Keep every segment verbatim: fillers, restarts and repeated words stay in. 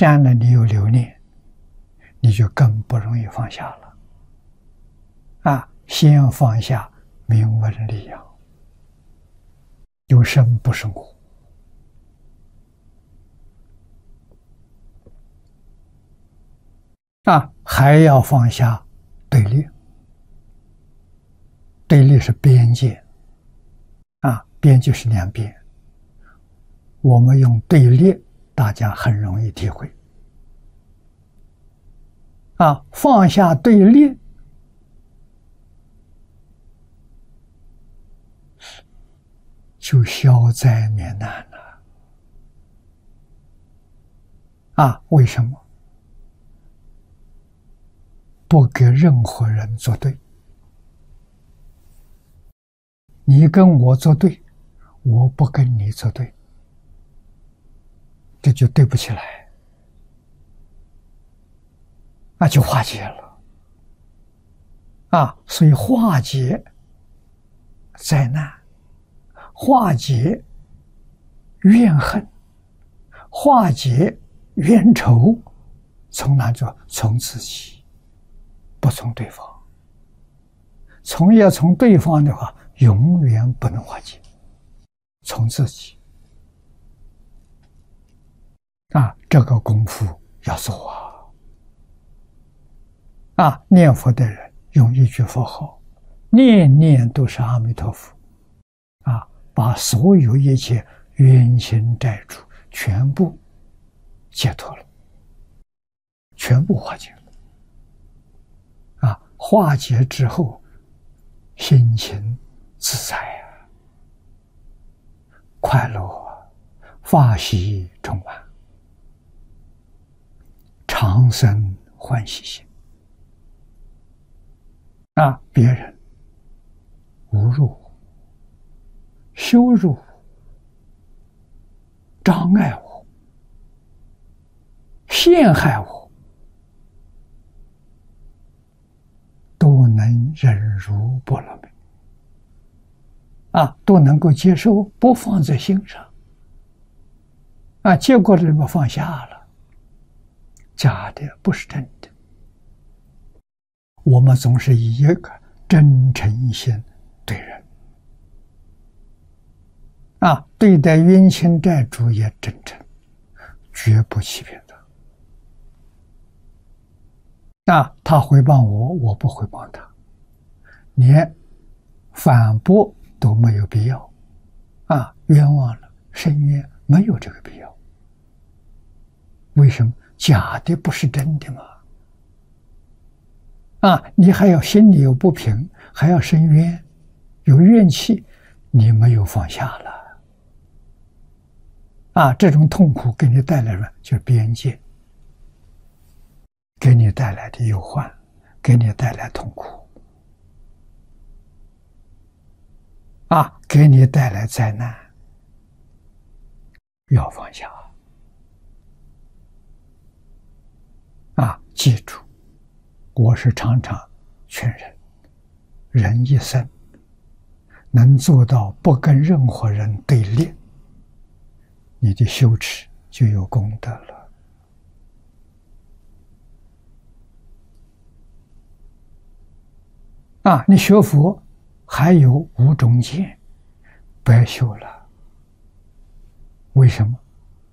沾了你有留念，你就更不容易放下了。啊，先放下名闻利养，有生不生活。啊，还要放下对立。对立是边界，啊，边界是两边。我们用对立，大家很容易体会。啊，放下对立，就消灾免难了。啊，为什么？不跟任何人作对。你跟我作对，我不跟你作对，这就对不起来，那就化解了。啊，所以化解灾难，化解怨恨，化解冤仇，从哪做？从自己，不从对方。从要从对方的话，永远不能化解。从自己啊，这个功夫要做啊！啊，念佛的人用一句佛号，念念都是阿弥陀佛，啊，把所有一切冤亲债主全部解脱了，全部化解了。啊，化解之后，心情自在啊，快乐啊，法喜充满，常生欢喜心。啊，别人侮辱我、羞辱我、障碍我、陷害我，都能忍辱波罗蜜，啊，都能够接受，不放在心上，啊，结果这个放下了，假的不是真的。我们总是以一个真诚心对人，啊，对待冤亲债主也真诚，绝不欺骗他。啊，他回报我，我不回报他，连反驳都没有必要。啊，冤枉了，申冤，没有这个必要。为什么？假的不是真的嘛？啊，你还要心里有不平，还要申冤，有怨气，你没有放下了。啊，这种痛苦给你带来的就是边界，给你带来的忧患，给你带来痛苦，啊，给你带来灾难，要放下。啊，记住，我是常常劝人，人一生能做到不跟任何人对立，你的修持就有功德了。啊，你学佛还有五种戒，白修了。为什么？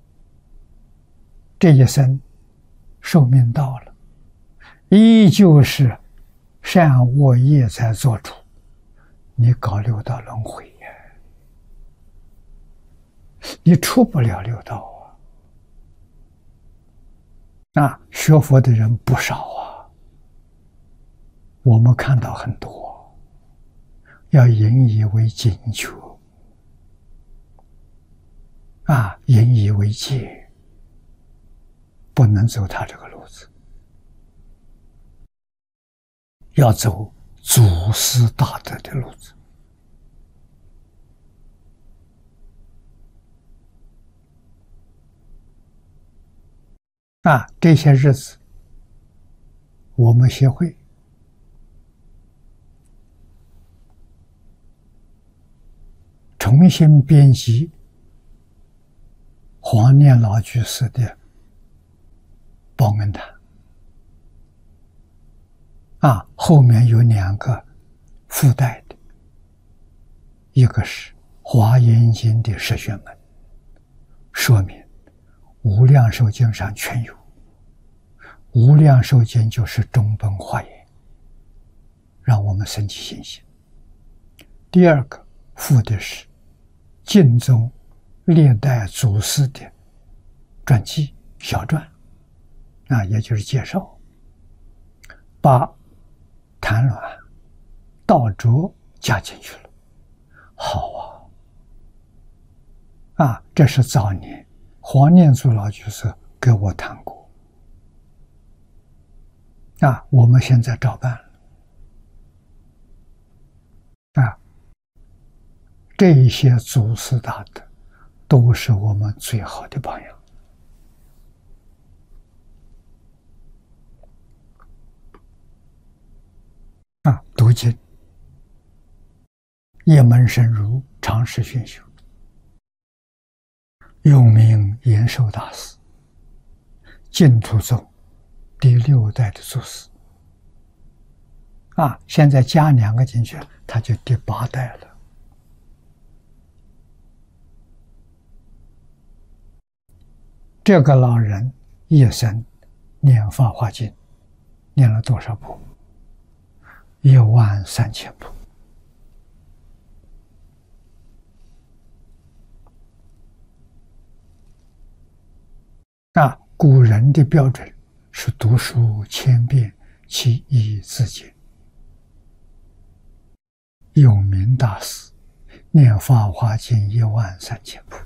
这一生寿命到了，依旧是善恶业在做主，你搞六道轮回呀，你出不了六道啊！啊，学佛的人不少啊，我们看到很多，要引以为警觉，啊，引以为戒。不能走他这个路子，要走祖师大德的路子。啊，这些日子，我们协会重新编辑黄念老居士的宝恩坛啊，后面有两个附带的，一个是华严经的十玄门，说明无量寿经上全有，无量寿经就是中本华严，让我们升起信心。第二个附的是净宗历代祖师的传记小传啊，也就是介绍，把谭鸾、道卓加进去了。好啊，啊，这是早年黄念祖老居士给我谈过，啊，我们现在照办了，啊，这一些祖师大德都是我们最好的榜样。啊，读经一门深入，常识熏修，又名延寿大师，净土宗第六代的祖师。啊，现在加两个进去，他就第八代了。这个老人一生念《法华经》，念了多少部？一万三千部。啊，古人的标准是读书千遍，其义自见。有名大师念《法华经》一万三千部，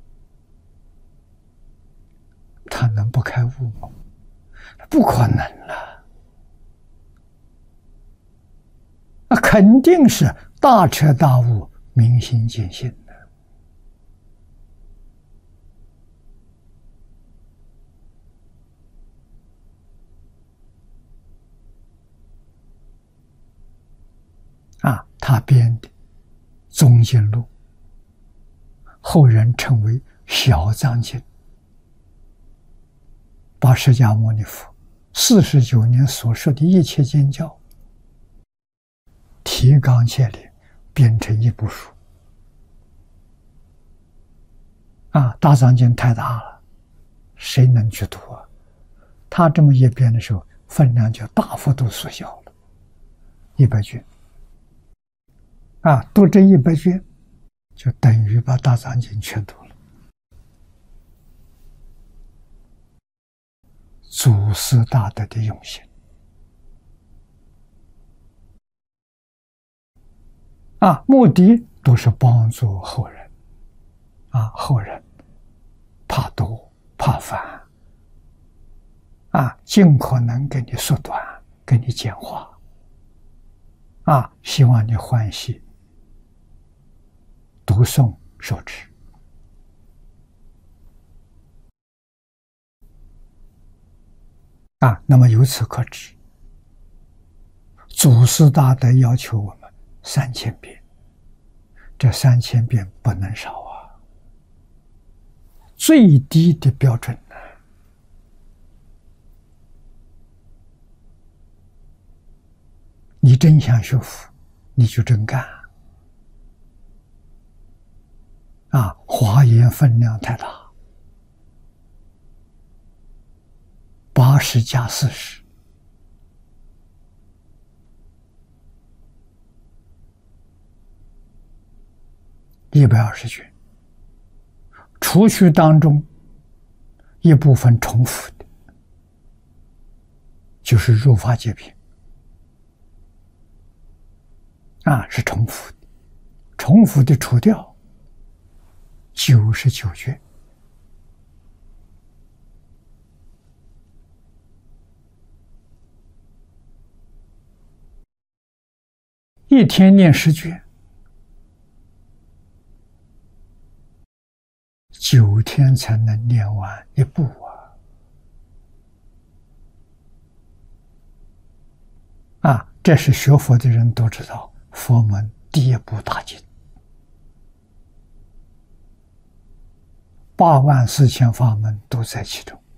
他能不开悟吗？不可能了，那肯定是大彻大悟、明心见性的。啊，他编的《宗经录》，后人称为小藏经，把释迦牟尼佛四十九年所说的一切经教提纲挈领，编成一部书。啊，大藏经太大了，谁能去读啊？他这么一编的时候，分量就大幅度缩小了，一百卷。啊，读这一百卷，就等于把大藏经全读了。祖师大德的用心啊，目的都是帮助后人啊，后人怕多怕烦啊，尽可能给你缩短，给你简化啊，希望你欢喜读诵受持。啊，那么由此可知，祖师大德要求我们三千遍，这三千遍不能少啊，最低的标准呢。你真想学佛，你就真干啊！华严分量太大，八十加四十，一百二十卷，除去当中一部分重复的，就是入法界品啊，是重复的，重复的除掉。九十九卷，一天念十卷，九天才能念完一部啊！啊，这是学佛的人都知道，佛门第一部大经。八万四千法门都在其中，